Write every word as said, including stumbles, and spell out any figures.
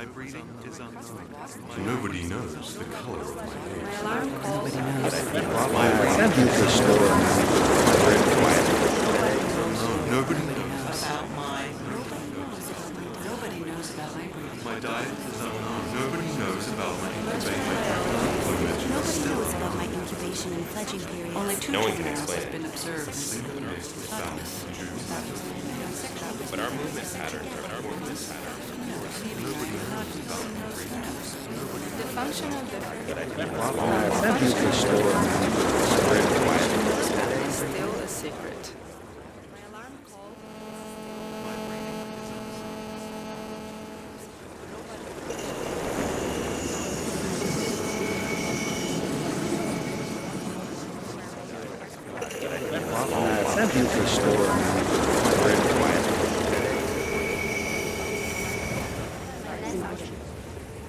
Nobody knows the color of my hair. Nobody knows. Send you to the store. Very quiet. Nobody knows. About my... Nobody knows about my breeding. My diet is unknown. Nobody knows about my incubation. Nobody knows about my incubation and fledging period. Only two No one can juveniles explain have it. been observed. But our movement pattern, but our movement pattern. The function of the Send you to the store. Very quiet. is still a secret. Send you to the store. Very quiet.